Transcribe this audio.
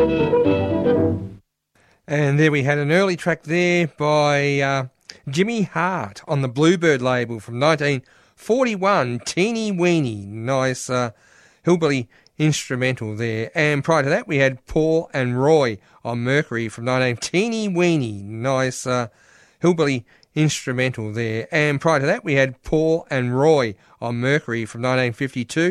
And there we had an early track there by Jimmy Hart on the Bluebird label from 1941, Teeny Weeny. Nice hillbilly instrumental there. And prior to that we had Paul and Roy on Mercury from 19... Teeny Weeny. Nice hillbilly instrumental there. And prior to that we had Paul and Roy on Mercury from 1952.